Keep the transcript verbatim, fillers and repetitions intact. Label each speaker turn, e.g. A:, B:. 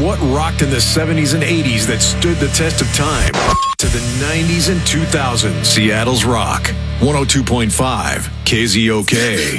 A: what rocked in the seventies and eighties that stood the test of time to the nineties and two thousands. Seattle's Rock, one oh two point five K Z O K.